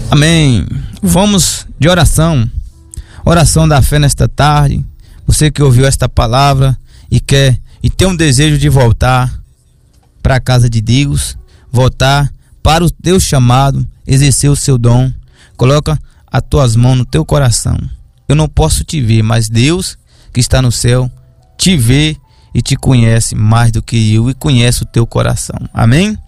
Amém. Vamos de oração. Oração da fé nesta tarde. Você que ouviu esta palavra e tem um desejo de voltar para a casa de Deus, voltar para o teu chamado, exercer o seu dom, coloca as tuas mãos no teu coração. Eu não posso te ver, mas Deus que está no céu te vê e te conhece mais do que eu e conhece o teu coração. Amém?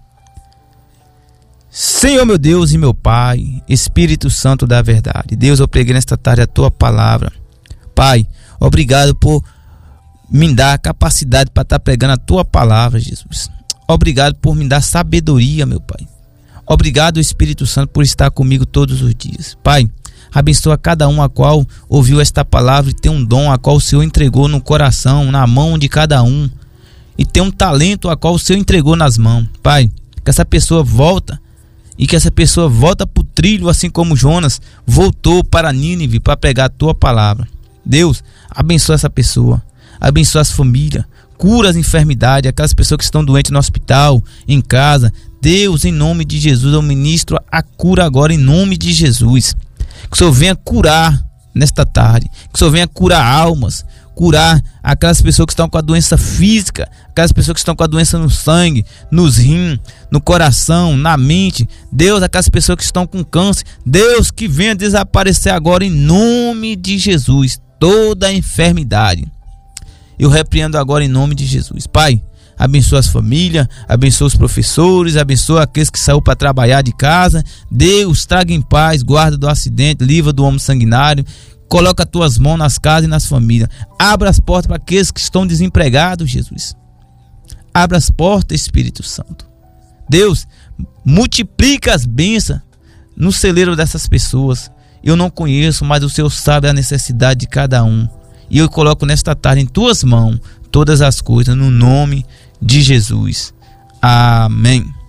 Senhor meu Deus e meu Pai, Espírito Santo da verdade, Deus, eu preguei nesta tarde a tua palavra. Pai, obrigado por me dar a capacidade para estar pregando a tua palavra, Jesus. Obrigado por me dar sabedoria, meu Pai. Obrigado, Espírito Santo, por estar comigo todos os dias. Pai, abençoa cada um a qual ouviu esta palavra e tem um dom a qual o Senhor entregou no coração, na mão de cada um. E tem um talento a qual o Senhor entregou nas mãos. Pai, que essa pessoa volta e que essa pessoa volta para o trilho, assim como Jonas voltou para Nínive para pregar a tua palavra. Deus, abençoa essa pessoa, abençoa as famílias, cura as enfermidades, aquelas pessoas que estão doentes no hospital, em casa. Deus, em nome de Jesus, eu ministro a cura agora em nome de Jesus. Que o Senhor venha curar nesta tarde, que o Senhor venha curar almas, curar aquelas pessoas que estão com a doença física, aquelas pessoas que estão com a doença no sangue, nos rins, no coração, na mente. Deus, aquelas pessoas que estão com câncer, Deus, que venha desaparecer agora em nome de Jesus toda a enfermidade. Eu repreendo agora em nome de Jesus. Pai, abençoa as famílias, abençoa os professores, abençoa aqueles que saíram para trabalhar de casa. Deus, traga em paz, guarda do acidente, livra do homem sanguinário. Coloca as tuas mãos nas casas e nas famílias. Abra as portas para aqueles que estão desempregados, Jesus. Abra as portas, Espírito Santo. Deus, multiplica as bênçãos no celeiro dessas pessoas. Eu não conheço, mas o Senhor sabe a necessidade de cada um. E eu coloco nesta tarde em tuas mãos todas as coisas, no nome de Jesus. Amém.